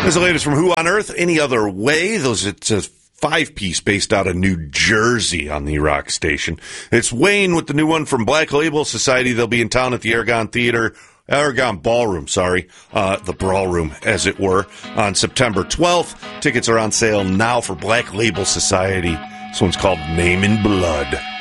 There's the latest from Who on Earth, Any Other Way. It's a 5-piece based out of New Jersey on the rock station. It's Wayne with the new one from Black Label Society. They'll be in town at the Aragon Ballroom, the Brawl Room, as it were, on September 12th. Tickets are on sale now for Black Label Society. This one's called Name in Blood.